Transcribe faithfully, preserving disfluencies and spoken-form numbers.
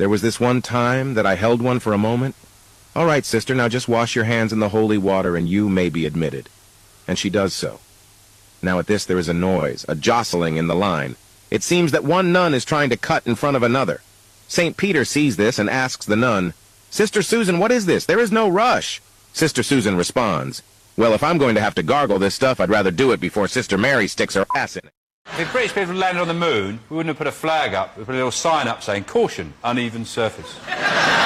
There was this one time that I held one for a moment. All right, sister, now just wash your hands in the holy water and you may be admitted. And she does so. Now at this there is a noise, a jostling in the line. It seems that one nun is trying to cut in front of another. Saint Peter sees this and asks the nun, "Sister Susan, what is this? There is no rush." Sister Susan responds, "Well, if I'm going to have to gargle this stuff, I'd rather do it before Sister Mary sticks her ass in it." If the British people had landed on the moon, we wouldn't have put a flag up, we put a little sign up saying, "Caution, uneven surface."